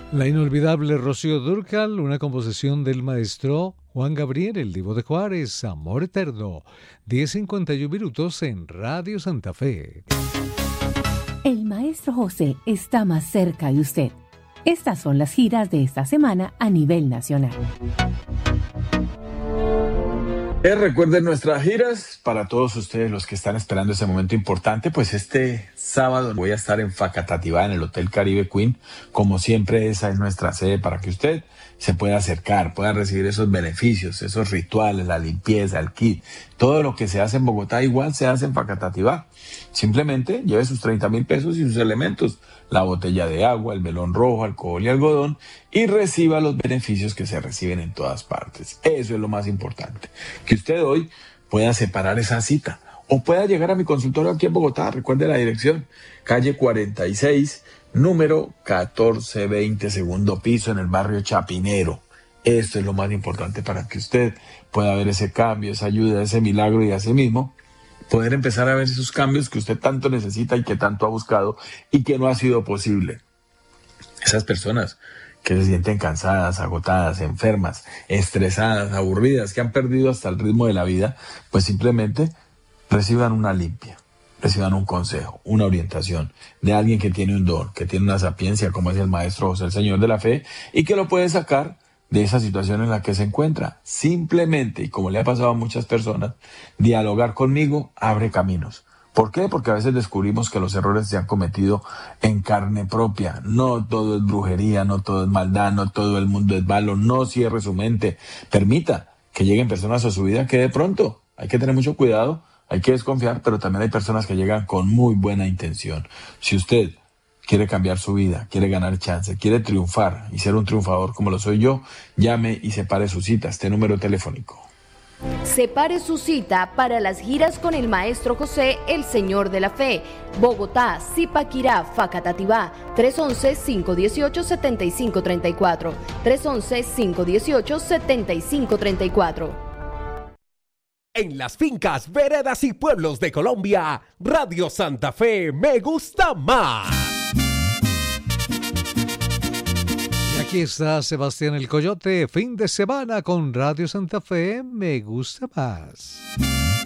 La inolvidable Rocío Dúrcal, una composición del maestro Juan Gabriel, el Divo de Juárez, Amor Eterno, 10:51 minutos en Radio Santa Fe. El maestro José está más cerca de usted. Estas son las giras de esta semana a nivel nacional. Recuerden nuestras giras para todos ustedes los que están esperando ese momento importante. Pues este sábado voy a estar en Facatativá, en el Hotel Caribe Queen. Como siempre, esa es nuestra sede para que usted se pueda acercar, pueda recibir esos beneficios, esos rituales, la limpieza, el kit. Todo lo que se hace en Bogotá igual se hace en Facatativá. Simplemente lleve sus 30.000 pesos y sus elementos, la botella de agua, el melón rojo, alcohol y algodón, y reciba los beneficios que se reciben en todas partes. Eso es lo más importante. Que usted hoy pueda separar esa cita o pueda llegar a mi consultorio aquí en Bogotá. Recuerde la dirección, calle 46, número 1420, segundo piso, en el barrio Chapinero. Esto es lo más importante para que usted pueda ver ese cambio, esa ayuda, ese milagro y así mismo poder empezar a ver esos cambios que usted tanto necesita y que tanto ha buscado y que no ha sido posible. Esas personas que se sienten cansadas, agotadas, enfermas, estresadas, aburridas, que han perdido hasta el ritmo de la vida, pues simplemente reciban una limpia, reciban un consejo, una orientación de alguien que tiene un don, que tiene una sapiencia como es el maestro José, el Señor de la Fe, y que lo puede sacar de esa situación en la que se encuentra. Simplemente, y como le ha pasado a muchas personas, dialogar conmigo abre caminos. ¿Por qué? Porque a veces descubrimos que los errores se han cometido en carne propia. No todo es brujería, no todo es maldad, no todo el mundo es malo. No cierre su mente. Permita que lleguen personas a su vida que de pronto hay que tener mucho cuidado, hay que desconfiar, pero también hay personas que llegan con muy buena intención. Si usted quiere cambiar su vida, quiere ganar chance, quiere triunfar y ser un triunfador como lo soy yo, llame y separe su cita, este número telefónico. Separe su cita para las giras con el maestro José, el Señor de la Fe. Bogotá, Zipaquirá, Facatativá, 311-518-7534. 311-518-7534. En las fincas, veredas y pueblos de Colombia, Radio Santa Fe me gusta más. Y aquí está Sebastián el Coyote, fin de semana con Radio Santa Fe me gusta más.